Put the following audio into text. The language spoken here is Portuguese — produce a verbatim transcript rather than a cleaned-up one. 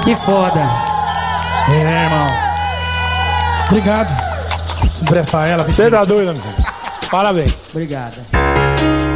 Que foda. É, irmão. Obrigado. Se emprestar ela. Você tá doido, amigo? Parabéns. Obrigado.